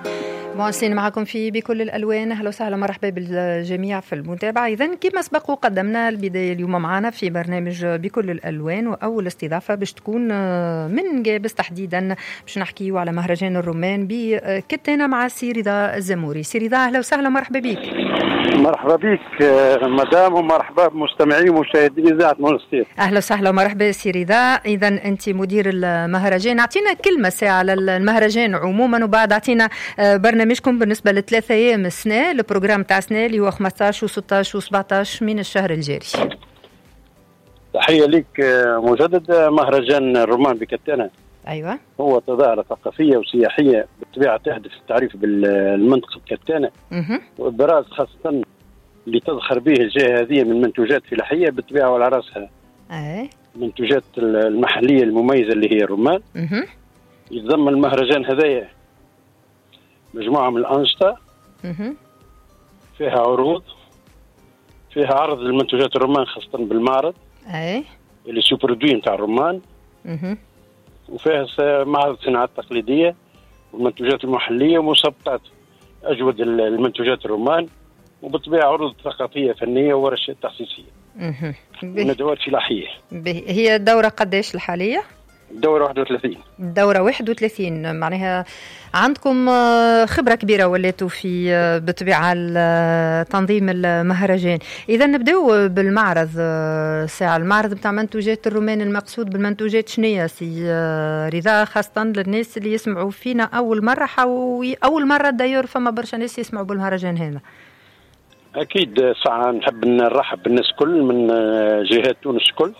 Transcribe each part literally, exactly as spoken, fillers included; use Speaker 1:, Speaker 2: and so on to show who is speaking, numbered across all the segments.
Speaker 1: مواصلين معكم في بكل الألوان. أهلا وسهلا مرحبا بالجميع في المتابعة. إذن كما سبق وقدمنا البداية اليوم معنا في برنامج بكل الألوان، وأول استضافة باش تكون من جابس تحديدا باش نحكيو على مهرجان الرمان بكتانة مع سي رضا الزموري. سي رضا أهلا وسهلا مرحبا بك.
Speaker 2: مرحبا بك مدام، ومرحبا بمستمعي ومشاهدي إذاعة مونستير.
Speaker 1: أهلا وسهلا ومرحبا سي رضا. إذا أنت مدير المهرجان، أعطينا كلمة ساعة على المهرجان عموما، وبعد أعطينا برنامجكم بالنسبة لثلاثة أيام السنة، البروجرام تاع السنة اللي هو خمسطاش وستطاش وسبعطاش من الشهر الجاري.
Speaker 2: تحية لك مجدد. مهرجان الرمان بكتانة
Speaker 1: أيوة
Speaker 2: هو تظاهرة ثقافية وسياحية بالطبيعة تهدف التعريف بالمنطقة كتانة والبراز خاصة اللي تزخر به الجهة هذه من منتوجات فلاحية بالطبيعة وعلى رأسها
Speaker 1: أي
Speaker 2: منتوجات المحلية المميزة اللي هي الرمان. يتضمن المهرجان هذايا مجموعة من الأنشطة فيها عروض، فيها عرض للمنتوجات الرمان خاصة بالمعرض
Speaker 1: أي
Speaker 2: اللي سوبرودوي نتاع الرمان، وفيها معرض صناعات تقليدية والمنتوجات المحلية ومسابقات أجود المنتوجات الرمان، وبالطبيعة عروض ثقافية فنية وورشات تخصيصية وندوات فلاحية.
Speaker 1: هي الدورة قديش الحالية؟
Speaker 2: الدورة واحد وثلاثين.
Speaker 1: الدورة واحد وثلاثين، معناها عندكم خبرة كبيرة وليتوا في بطبيعة تنظيم المهرجان. إذا نبدأ بالمعرض ساعة. المعرض بتاع منتوجات الرمان، المقصود بالمنتوجات شنية سي رضا، خاصة للناس اللي يسمعوا فينا أول مرة، حاوي أول مرة داير فما برشا ناس يسمعوا بالمهرجان هذا.
Speaker 2: أكيد ساعة نحب نرحب بالناس كل من جهات تونس كل.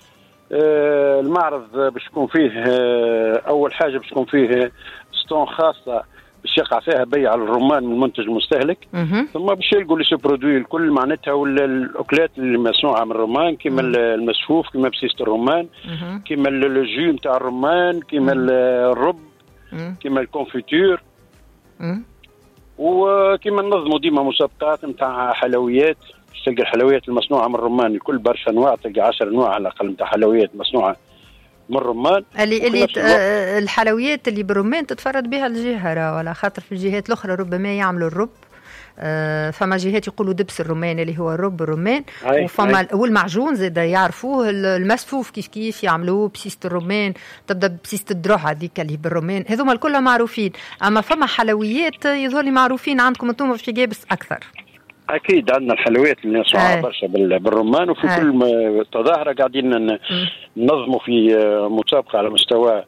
Speaker 2: المعرض باش يكون فيه اول حاجه باش يكون فيه ستون خاصه باش يقع فيها بيع الرمان من منتج مستهلك، ثم باش يلقوا لي سو برودوي الكل معناتها والاكلات اللي مصنوعه من الرمان كيما المسفوف، كيما بسيسه الرمان، كيما الجو نتاع الرمان، كيما الرب، كيما الكونفيتور، وكيما ننظموا ديما مسابقات نتاع حلويات. تلقى الحلويات المصنوعه من الرمان الكل برشا انواع، تلقى عشر انواع على الاقل نتاع حلويات مصنوعه من الرمان.
Speaker 1: اللي اللي الحلويات اللي بالرمان تتفرد بها الجهه، ولا خاطر في الجهات الاخرى ربما يعملوا الرب. آه فما جهات يقولوا دبس الرمان اللي هو الرب الرمان، وفما أي. والمعجون زاد يعرفوه المسفوف كيف كيف يعملوه بسيسه الرمان، تبدا بسيسه الدروع هذيك اللي بالرمان، هذوما الكل معروفين. اما فما حلويات يظهر لي معروفين عندكم انتم في جابس اكثر.
Speaker 2: اكيد عندنا الحلويات اللي نصنعها برشا بالرمان، وفي هاي. كل تظاهره قاعدين ننظموا في مسابقه على مستوى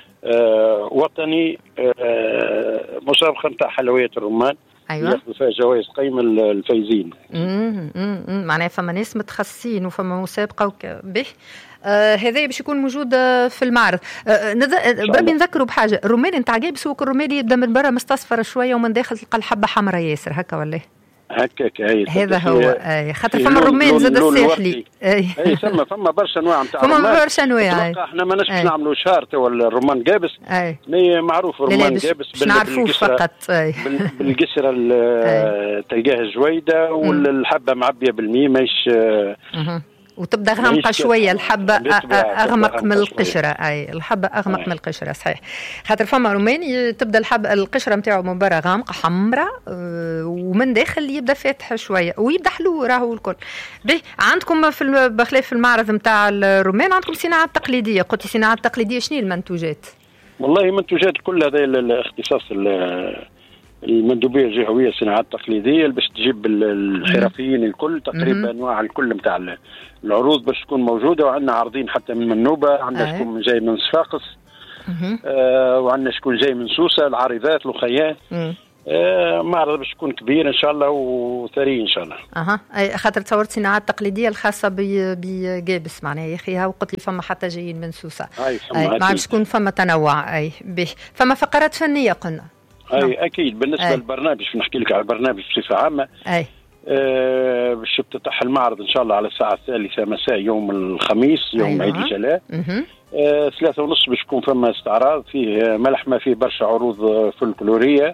Speaker 2: وطني، مسابقه نتاع حلويات الرمان.
Speaker 1: ايوه
Speaker 2: ياخذوا فيها جوائز قيمه الفايزين.
Speaker 1: امم معناها فما ناس متخصصين وفما مسابقه به. آه هذا باش يكون موجود في المعرض. آه بربي نذكروا بحاجه، الرمان نتاع جابس هو الرمالي يبدا من برا مستصفر شويه ومن داخل تلقى الحبه حمراء ياسر هكا ولا
Speaker 2: هكاك. هاي
Speaker 1: هذا هو. اي خاطر فما الرمان زاد الساحلي.
Speaker 2: اي اي ثم فما برشا انواع نتاع
Speaker 1: الرمان، فما برشا انواع.
Speaker 2: احنا ما نش نعملوا شهر تو الرمان جابس، مي معروف الرمان جابس
Speaker 1: نعرفوه فقط
Speaker 2: بالقشره تلقاها جويده والحبه معبيه بالمي ماهيش،
Speaker 1: وتبدا غامقه شويه الحبه اغمق من القشره. اي الحبه اغمق من القشره صحيح، خاطر فما رماني تبدا الحبه القشره نتاعو من برا غامقه حمراء ومن داخل يبدا فاتح شويه ويبدا حلو راهو الكل. به عندكم في بخلاف في المعرض نتاع الرمان عندكم صناعات تقليديه، قلتي صناعات تقليديه، شنو المنتوجات؟
Speaker 2: والله منتوجات كل هذا الاختصاص المندوبيه الجهويه الصناعات التقليديه باش تجيب الحرفيين الكل تقريبا انواع الكل نتاع العروض باش تكون موجوده. وعندنا عارضين حتى من منوبه، عندنا شكون جاي من صفاقس، آه وعندنا شكون جاي من سوسه، العارضات الاخيات. آه معرض باش يكون كبير ان شاء الله وثري ان شاء الله.
Speaker 1: اها اي خاطر تصورت صناعات تقليديه الخاصه بجابس معناها يا اخي، وقلت لي فما حتى جايين من سوسه.
Speaker 2: اي
Speaker 1: ما عادش تكون فما تنوع. اي به فما فقرات فنيه قلنا.
Speaker 2: اي نعم. اكيد بالنسبه أي. للبرنامج نحكي لك على البرنامج بصفه عامه.
Speaker 1: اي
Speaker 2: آه باش يفتتح المعرض ان شاء الله على الساعه الثالثه مساء يوم الخميس يوم أيوة. عيد الجلاء. آه ثلاثة ونص باش يكون فما استعراض فيه ملحمه، فيه برشا عروض فولكلوريه.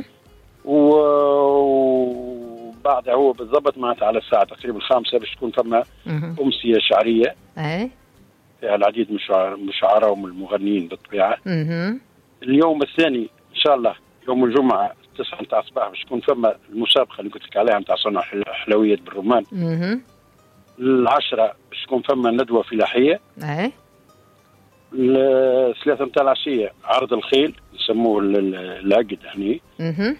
Speaker 2: وبعدها هو بالضبط معناتها على الساعه تقريبا الخامسه باش تكون فما امسيه شعريه.
Speaker 1: اي
Speaker 2: فيها العديد من الشعراء ومن المغنيين بالطبيعه. اليوم الثاني ان شاء الله يوم الجمعه تسعة نتاع الصباح باش تكون فما المسابقه اللي قلت لك عليها نتاع صنع حلويات بالرمان.
Speaker 1: اها.
Speaker 2: العشرة باش تكون فما ندوه فلاحيه.
Speaker 1: اي.
Speaker 2: الثلاثه نتاع العشيه عرض الخيل يسموه العقد هني.
Speaker 1: اها.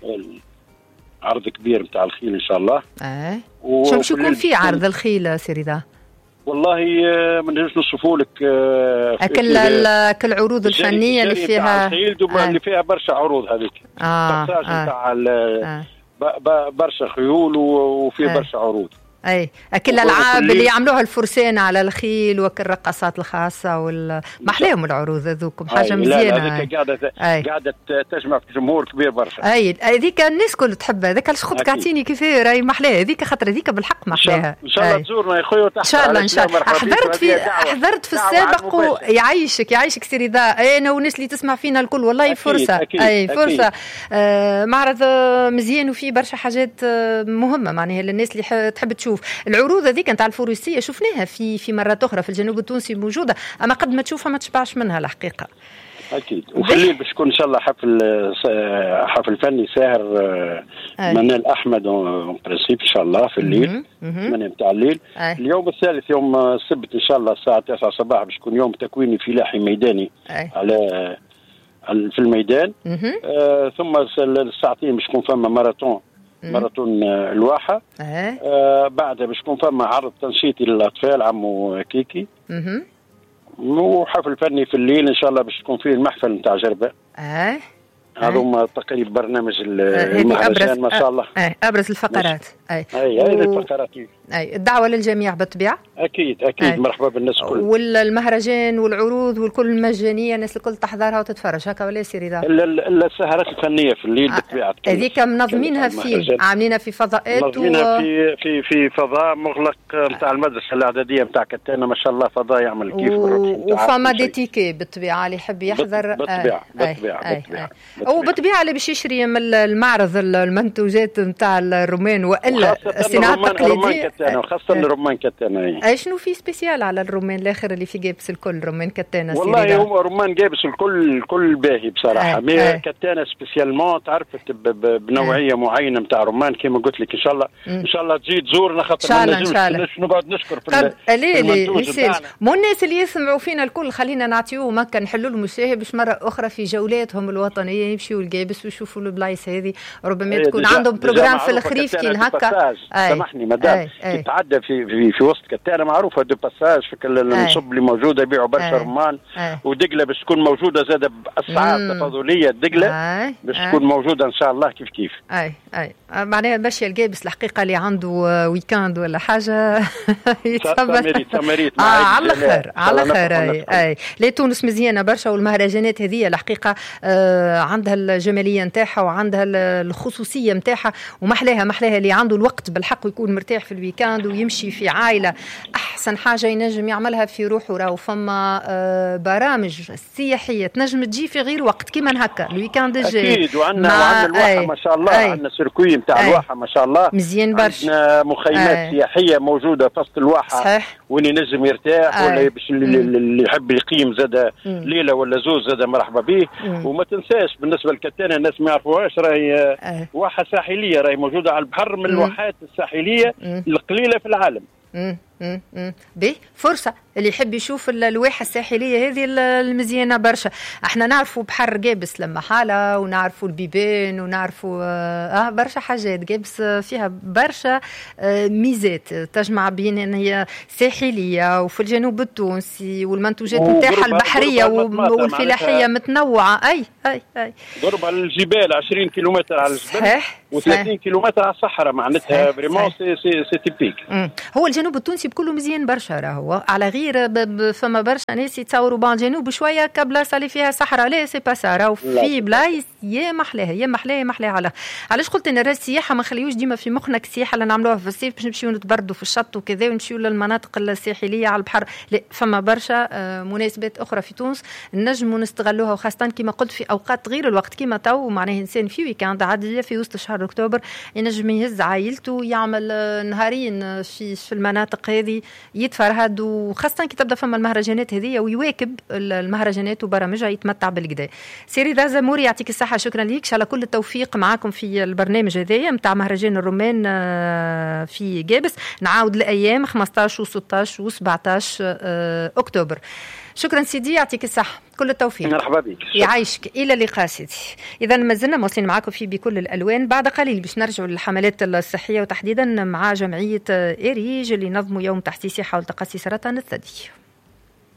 Speaker 2: عرض كبير نتاع الخيل ان شاء الله.
Speaker 1: اي. شو باش يكون في عرض الخيل سي رضا؟
Speaker 2: والله ما نجمش نوصفوا لك.
Speaker 1: اكل اكل العروض الفنيه اللي فيها
Speaker 2: آه. اللي فيها برشا عروض هذيك.
Speaker 1: اه
Speaker 2: نتاع آه. آه. برشا خيول وفي آه. برشا عروض.
Speaker 1: اي اكل الالعاب اللي يعملوها الفرسان على الخيل وكل الرقصات الخاصه وال ما احلاهم العروض هذوكم حاجه مزيانه.
Speaker 2: هذيك قاعده قاعده تجمع في جمهور كبير برشا.
Speaker 1: اي هذيك الناس كل تحبها. هذاك علاش خذ كعتيني كيف راهي ما احلاها هذيك خاطر هذيك بالحق ما احلاها.
Speaker 2: ان شاء الله تزورنا يا خويا
Speaker 1: ان شاء الله ان شاء الله. حضرت في حضرت في السابق ويعيشك يعيشك سي رضا. انا والناس اللي تسمع فينا الكل والله أكيد فرصه. أكيد اي فرصه. آه معرض مزيان وفيه برشا حاجات مهمه معناها للناس اللي تحب تشوف. العروض هذيك نتاع الفروسيه شفناها في في مرات اخرى في الجنوب التونسي موجوده، اما قد ما تشوفها ما تشبعش منها الحقيقه.
Speaker 2: اكيد. وفي الليل باش يكون ان شاء الله حفل حفل فني ساهر منال احمد اون برينسيپ ان شاء الله في الليل ثمانية نتاع الليل. أي. اليوم الثالث يوم السبت ان شاء الله الساعه تسعة صباح باش يكون يوم تكويني فلاحي ميداني. أي. على في الميدان. آه ثم الساعتين باش يكون فما ماراثون ماراثون الواحة. أه. آه بعدها باش يكون فما عرض تنشيطي للاطفال عمو كيكي. اها. وحفل فني في الليل ان شاء الله باش تكون فيه المحفل نتاع جربة. اه هذا هما تقريبا برنامج المهرجان ما شاء الله.
Speaker 1: اي ابرز الفقرات. اي
Speaker 2: اي هذه الفقرات.
Speaker 1: اي الدعوه للجميع بالطبيعه.
Speaker 2: اكيد اكيد. أي. مرحبا بالناس الكل.
Speaker 1: والمهرجان والعروض والكل مجانيه الناس الكل تحضرها وتتفرج هكا ولا سي رضا؟
Speaker 2: السهرات الفنيه في الليل بالطبيعه.
Speaker 1: هذيك منظمينها في عاملينها في فضاءات
Speaker 2: منظمينها و... في في في فضاء مغلق نتاع المدرسه الاعداديه نتاع كتانه ما شاء الله فضاء يعمل كيف
Speaker 1: و... وفما دي تيكي بالطبيعه اللي يحب يحضر.
Speaker 2: بالطبيعه بالطبيعه بالطبيعه.
Speaker 1: وبالطبيعه اللي باش يشري من المعرض المنتوجات نتاع الرومان والا الصناعه التقليديه
Speaker 2: خاصه الرمان كتانه.
Speaker 1: اي شنو في سبيسيال على الرومان الاخر اللي في جابس الكل رمان كتانه؟
Speaker 2: والله هو رمان جابس الكل الكل باهي بصراحه. مي كتانه سبيسيالمون تعرفت بنوعيه أي. معينه نتاع رمان كما قلت لك ان شاء الله م. ان شاء الله تجي تزورنا خاطر ما نجمش نقعد نشكر في
Speaker 1: المنتوج. مو الناس اللي يسمعوا فينا الكل خلينا نعطيوه مكه نحلوا لهم الشاي باش مره اخرى في جولاتهم الوطنيه يمشيوا الجابس ويشوفوا البلايص هذه ربما تكون عندهم بروجرام في الخريف كي هكا.
Speaker 2: سامحني مدام تتعدى في في, في وسط كتانه معروفه دو باساج في النصب اللي موجوده يبيعوا برشا رمان. ودقله باش تكون موجوده زاده باسعار تفاضليه. الدقله باش تكون موجوده ان شاء الله كيف كيف.
Speaker 1: اي اي معناها ماشيه الجابس الحقيقه اللي عنده ويكاند ولا حاجه
Speaker 2: يتثبت
Speaker 1: اه على الاخر على الاخر. اي اي لي تونس مزيانه برشا والمهرجانات هذه الحقيقه آه عندها الجماليه نتاعها وعندها الخصوصيه نتاعها ومحلاها محلاها اللي عنده الوقت بالحق ويكون مرتاح في الويكاند ويمشي في عائله احسن حاجه ينجم يعملها في روحه. راهو فما آه برامج سياحيه تنجم تجي في غير وقت كيما هكا الويكاند الجاي.
Speaker 2: اكيد وعندنا وعندنا الواحه ما شاء الله. عندنا سيركوي نتاع الواحه ما شاء الله
Speaker 1: مزيان برشا.
Speaker 2: عندنا مخيمات أي. سياحيه موجوده في وسط الواحه. صحيح. وين ينجم يرتاح أي. ولا باش اللي يحب يقيم زاد ليله ولا زوز زاد مرحبا به. وما تنساش بالنسبه لكتانه الناس ما يعرفوهاش راهي واحه ساحليه راهي موجوده على البحر من الواحات الساحليه القليله في العالم.
Speaker 1: امم امم بي فرصه اللي يحب يشوف الواحه الساحليه هذه المزيانه برشا. احنا نعرفوا بحر جابس لما حاله ونعرفوا البيبان ونعرفوا اه برشا حاجات جابس فيها برشا آه ميزات تجمع بين ان هي ساحليه وفي الجنوب التونسي والمنتوجات نتاعها البحريه والفلاحيه متنوعه. اي اي اي
Speaker 2: ضرب على الجبال عشرين كيلومتر على الجبل و30 كيلومتر على الصحراء معناتها فريمون سي سي سي تيبيك.
Speaker 1: هو الجنوب التونسي بكله مزيان برشا راهو على غير فما برشا ناس يتصوروا بان جنوب شويه كبلاصه اللي فيها صحراء. لا سي با سا راهو في بلايص يا محلاها يا محلاها يا محلاها. على علاش قلت ان السياحه ما نخليوش ديما في مخنا السياحه اللي نعملوها في الصيف باش نمشيو نتبردوا في الشط وكذا ونمشيو للمناطق الساحليه على البحر. لا فما برشا مناسبات اخرى في تونس نجموا نستغلوها وخاصه كما قلت في اوقات غير الوقت كما تو معناه انسان في ويكاند عاديه في وسط شهر اكتوبر ينجم يهز عائلته يعمل نهارين في في المناطق هذه يتفرهد، وخاصة كي تبدا فما المهرجانات هذه ويواكب المهرجانات وبرامجها يتمتع بالكدا. سيري رازا موري يعطيك الصحة، شكرا ليك، على كل التوفيق معاكم في البرنامج هذايا متاع مهرجان الرومان في جابس. نعاود الأيام خمسطاش وستطاش وسبعطاش أكتوبر. شكرا سيدي، يعطيك الصحة، كل التوفيق.
Speaker 2: مرحبا بك،
Speaker 1: يعيشك. إلى اللقاء سيدي. إذا ما زلنا مواصلين معكم في بكل الألوان. بعد قليل باش نرجعوا للحملات الصحية، وتحديدا مع جمعية إيريج اللي نظموا يوم تحسيسي حول تقصي سرطان الثدي.